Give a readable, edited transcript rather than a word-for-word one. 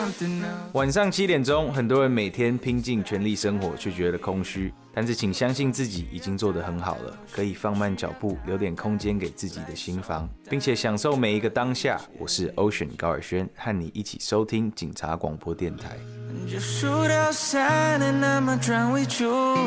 晚上7点钟，很多人每天拼尽全力生活，却觉得空虚。但是请相信自己已经做得很好了，可以放慢脚步，留点空间给自己的心房，并且享受每一个当下。我是 Ocean 高尔宣，和你一起收听警察广播电台。